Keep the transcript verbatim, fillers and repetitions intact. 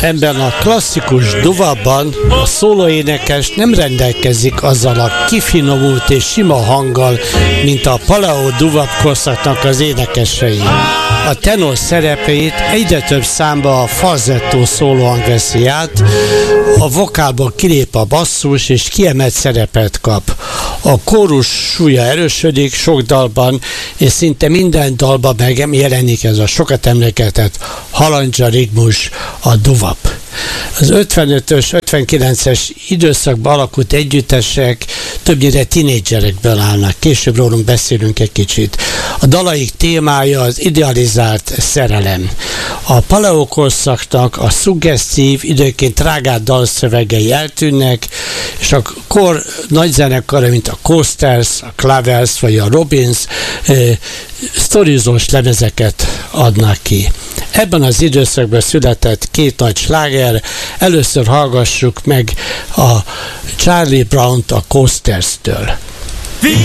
Ebben a klasszikus duvabban a szólóénekes nem rendelkezik azzal a kifinomult és sima hanggal, mint a paleo duvab korszaknak az énekesei. A tenor szerepeit egyre több számba a falzettó szólóhang veszi át, a vokálból kilép a basszus és kiemelt szerepet kap. A kórus súlya erősödik sok dalban, és szinte minden dalban megjelenik ez a sokat emlegetett halandzsa rigmus, a duvab. Az ötvenötös, ötvenkilences időszakban alakult együttesek többnyire tinédzserekből állnak. Később rólunk beszélünk egy kicsit. A dalaik témája az idealizált szerelem. A paleo korszaknak a szuggesztív, időnként trágát dalszövegei eltűnnek, és a kor nagyzenekara, mint a Coasters, a Clavers vagy a Robbins eh, sztorizós lemezeket adnak ki. Ebben az időszakban született két nagy sláger. Először hallgassuk meg a Charlie Brown-t a Coasters-től.